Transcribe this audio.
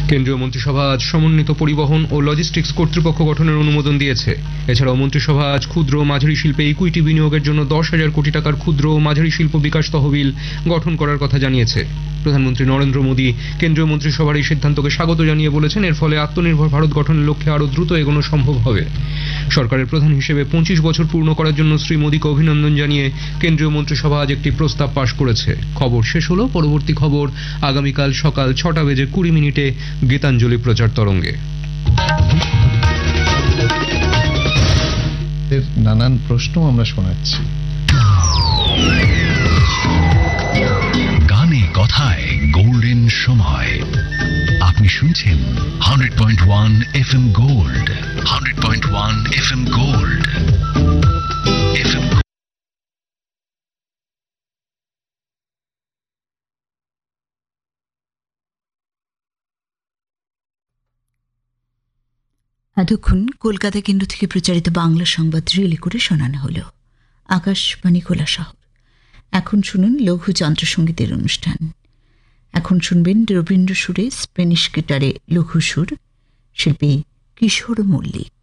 কেন্দ্রীয় মন্ত্রিসভা আজ সমন্বিত পরিবহন ও লজিস্টিক্স কর্তৃপক্ষ গঠনের অনুমোদন দিয়েছে। এছাড়াও মন্ত্রিসভা আজ ক্ষুদ্র ও মাঝারি শিল্পে ইকুইটি বিনিয়োগের জন্য 10,000 কোটি টাকার ক্ষুদ্র ও মাঝারি শিল্প বিকাশ তহবিল গঠন করার কথা জানিয়েছে। প্রধানমন্ত্রী নরেন্দ্র মোদী কেন্দ্রীয় মন্ত্রিসভার এই সিদ্ধান্তকে স্বাগত জানিয়ে বলেছেন, এর ফলে আত্মনির্ভর ভারত গঠনের লক্ষ্যে আরও দ্রুত এগোনো সম্ভব হবে। সরকারের প্রধান হিসেবে 25 বছর পূর্ণ করার জন্য শ্রী মোদীকে অভিনন্দন জানিয়ে কেন্দ্রীয় মন্ত্রিসভা আজ একটি প্রস্তাব পাশ করেছে। খবর শেষ হলো। পরবর্তী খবর আগামীকাল সকাল 6:20 গীতাঞ্জলি প্রচার তরঙ্গে। নানান প্রশ্ন আমরা শোনাচ্ছি। গানে কথায় গোল্ডেন সময়। আপনি শুনছেন 100.1 FM গোল্ড। 100.1 FM gold. এতক্ষণ কলকাতা কেন্দ্র থেকে প্রচারিত বাংলা সংবাদ রিলে করে শোনানো হলো আকাশবাণী কোলা শহর। এখন শুনুন লঘু যন্ত্রসঙ্গীতের অনুষ্ঠান। এখন শুনবেন রবীন্দ্র সুরে স্প্যানিশ গিটারে লঘু সুর, শিল্পী কিশোর মল্লিক।